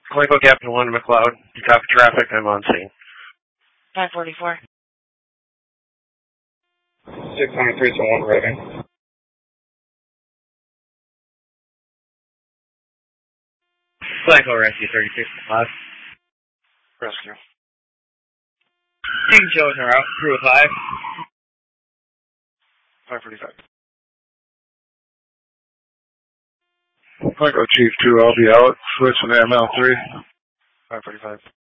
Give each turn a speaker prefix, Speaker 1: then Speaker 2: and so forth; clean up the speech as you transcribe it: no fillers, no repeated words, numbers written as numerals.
Speaker 1: Calico Captain 1, McLeod. You copy traffic, I'm on scene.
Speaker 2: 544.
Speaker 3: 603 to 1 routing.
Speaker 4: Psycho Rescue 36 5.
Speaker 1: Rescue.
Speaker 4: Team chosen are out. Crew 5.
Speaker 1: 545.
Speaker 5: Calico Chief 2, I'll be out. Switching to ML3.
Speaker 1: 545.